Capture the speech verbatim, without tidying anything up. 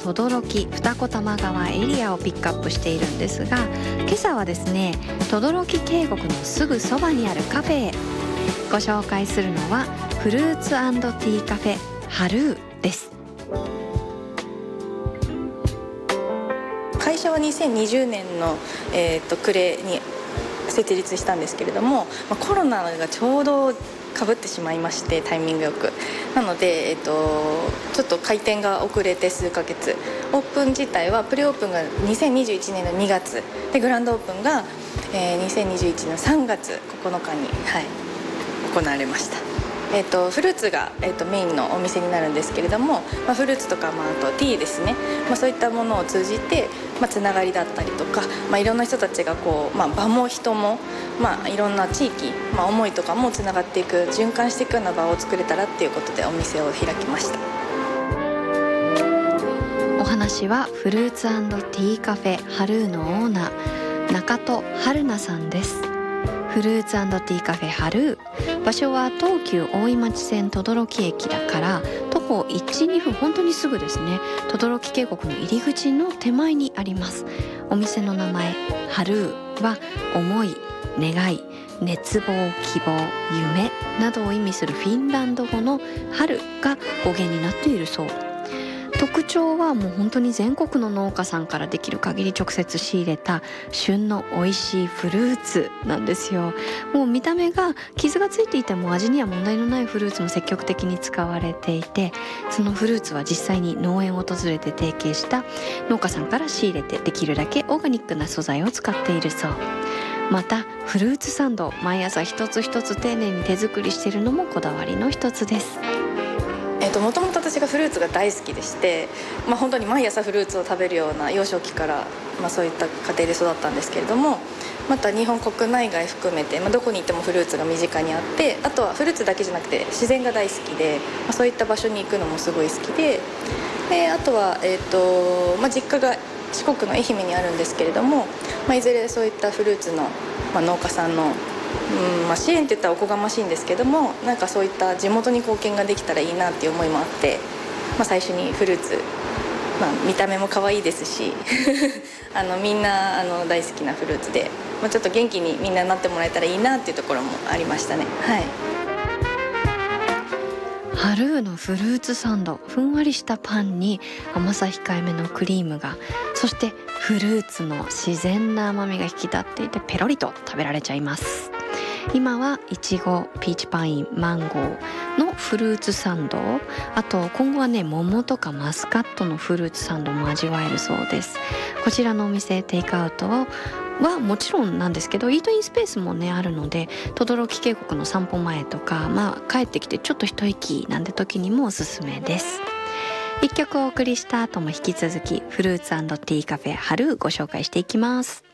轟二子玉川エリアをピックアップしているんですが、今朝はですね等々力渓谷のすぐそばにあるカフェへ。ご紹介するのはフルーツ&ティーカフェハルーです。 会社はにせんにじゅうねんの、えー、と暮れに設立したんですけれども、まあ、コロナがちょうどかぶってしまいまして、タイミングよくなので、えー、とちょっと開店が遅れて数ヶ月。オープン自体はプレオープンがにせんにじゅういちねんのにがつで、グランドオープンが、えー、にせんにじゅういちねんのさんがつここのかに、はい、行われました。えー、とフルーツが、えー、とメインのお店になるんですけれども、まあ、フルーツとか、まあ、あとティーですね、まあ、そういったものを通じて、まあ、つながりだったりとか、まあ、いろんな人たちがこう、まあ、場も人も、まあ、いろんな地域、まあ、思いとかもつながっていく、循環していくような場を作れたらっていうことでお店を開きました。 お話はフルーツ&ティーカフェハルーのオーナー中戸春菜さんです。フルーツ&ティーカフェハルー、場所は東急大井町線等々力駅だから徒歩 いち、にふん、本当にすぐですね。等々力渓谷の入り口の手前にあります。お店の名前ハルーは思い、願い、熱望、希望、夢などを意味するフィンランド語の春が語源になっているそう。特徴はもう本当に全国の農家さんからできる限り直接仕入れた旬の美味しいフルーツなんですよ。もう見た目が傷がついていても味には問題のないフルーツも積極的に使われていて、そのフルーツは実際に農園を訪れて提携した農家さんから仕入れてできるだけオーガニックな素材を使っているそう。またフルーツサンド、毎朝一つ一つ丁寧に手作りしているのもこだわりの一つです。 えー、ともともと私がフルーツが大好きでして、まあ、本当に毎朝フルーツを食べるような幼少期から、まあ、そういった家庭で育ったんですけれども、また日本国内外含めて、まあ、どこに行ってもフルーツが身近にあって、あとはフルーツだけじゃなくて自然が大好きで、まあ、そういった場所に行くのもすごい好きで、であとは、えーとまあ、実家が四国の愛媛にあるんですけれども、まあ、いずれそういったフルーツの、まあ、農家さんのうんまあ、支援って言ったらおこがましいんですけども、なんかそういった地元に貢献ができたらいいなっていう思いもあって、まあ、最初にフルーツ、まあ、見た目も可愛いですしあのみんなあの大好きなフルーツで、まあ、ちょっと元気にみんななってもらえたらいいなっていうところもありましたね。はい。 ハルーのフルーツサンド、ふんわりしたパンに甘さ控えめのクリームが、そしてフルーツの自然な甘みが引き立っていてペロリと食べられちゃいます。今はイチゴ、ピーチパイン、マンゴーのフルーツサンド、あと今後はね桃とかマスカットのフルーツサンドも味わえるそうです。こちらのお店テイクアウトはもちろんなんですけど、イートインスペースもねあるので、等々力渓谷の散歩前とか、まあ帰ってきてちょっと一息なんて時にもおすすめです。一曲お送りした後も引き続きフルーツ&ティーカフェハルーご紹介していきます。